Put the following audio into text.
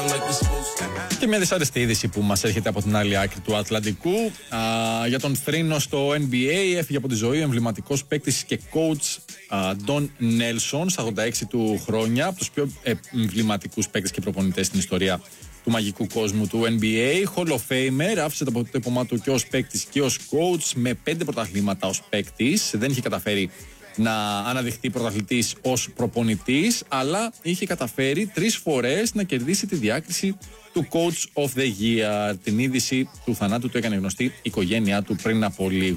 Και μια δυσάρεστη είδηση που μας έρχεται από την άλλη άκρη του Ατλαντικού. Για τον θρήνο στο NBA έφυγε από τη ζωή ο εμβληματικός παίκτης και coach Don Nelson στα 86 του χρόνια, από τους πιο εμβληματικούς παίκτες και προπονητές στην ιστορία του μαγικού κόσμου του NBA. Hall of Famer, άφησε το αποτύπωμά του και ως παίκτης και ως coach, με 5 πρωταθλήματα ως παίκτης. Δεν είχε καταφέρει να αναδειχθεί πρωταθλητής ως προπονητής, αλλά είχε καταφέρει 3 φορές να κερδίσει τη διάκριση του Coach of the Year. Την είδηση του θανάτου του έκανε γνωστή η οικογένειά του πριν από λίγο.